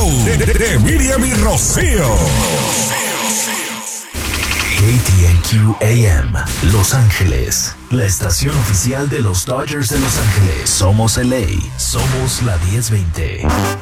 de Miriam y Rocío. KTNQ AM, Los Ángeles, la estación oficial de los Dodgers de Los Ángeles. Somos LA, somos la 1020.